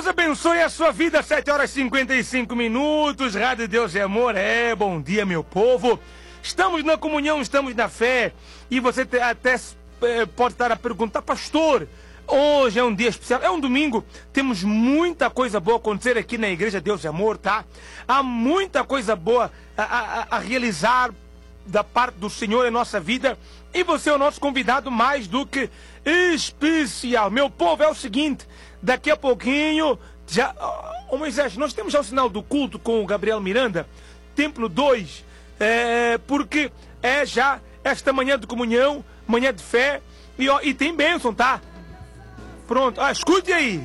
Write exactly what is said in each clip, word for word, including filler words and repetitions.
Deus abençoe a sua vida, sete horas e cinquenta e cinco minutos, Rádio Deus é Amor, é, bom dia meu povo. Estamos na comunhão, estamos na fé, e você te, até é, pode estar a perguntar, pastor, hoje é um dia especial, é um domingo, temos muita coisa boa a acontecer aqui na Igreja Deus é Amor, tá? Há muita coisa boa a, a, a realizar da parte do Senhor em nossa vida, e você é o nosso convidado mais do que especial. Meu povo, é o seguinte, daqui a pouquinho, já, oh, Moisés, nós temos já o sinal do culto com o Gabriel Miranda, Templo dois, é, porque é já esta manhã de comunhão, manhã de fé, e, ó, e tem bênção, tá? Pronto, ah, escute aí.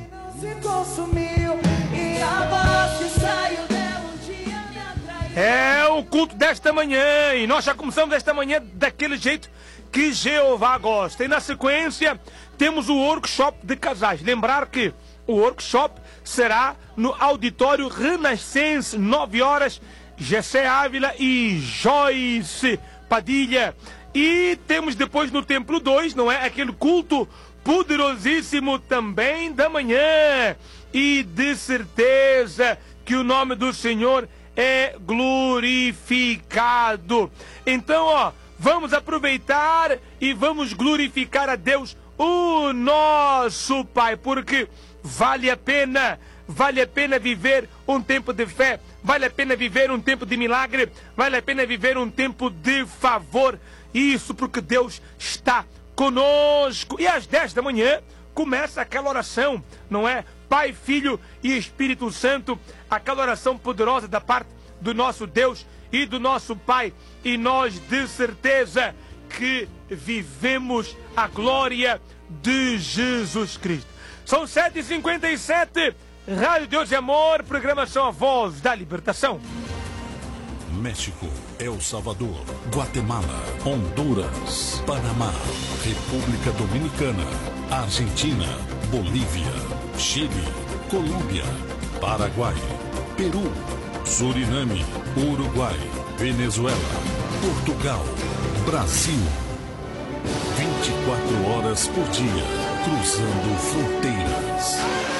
É o culto desta manhã, e nós já começamos esta manhã daquele jeito que Jeová gosta. E na sequência temos o workshop de casais. Lembrar que o workshop será no Auditório Renascense, nove horas, Gessé Ávila e Joyce Padilha. E temos depois no Templo dois, não é? Aquele culto poderosíssimo também da manhã. E de certeza que o nome do Senhor é glorificado. Então, ó, vamos aproveitar e vamos glorificar a Deus, o nosso Pai, porque vale a pena, vale a pena viver um tempo de fé, vale a pena viver um tempo de milagre, vale a pena viver um tempo de favor. Isso porque Deus está conosco. E às dez da manhã começa aquela oração, não é? Pai, Filho e Espírito Santo, aquela oração poderosa da parte do nosso Deus e do nosso Pai, e nós de certeza que vivemos a glória de Jesus Cristo. São sete e cinquenta e sete, Rádio Deus é Amor, programação A Voz da Libertação. México, El Salvador, Guatemala, Honduras, Panamá, República Dominicana, Argentina, Bolívia, Chile, Colômbia, Paraguai, Peru, Suriname, Uruguai, Venezuela, Portugal, Brasil. vinte e quatro horas por dia, cruzando fronteiras.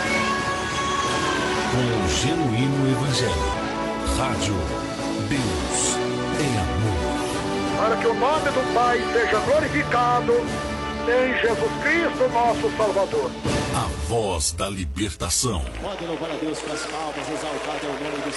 Com o genuíno Evangelho. Rádio Deus é Amor. Para que o nome do Pai seja glorificado em Jesus Cristo, nosso Salvador. A voz da libertação. Pode louvar a Deus com as palmas, exaltado é o nome do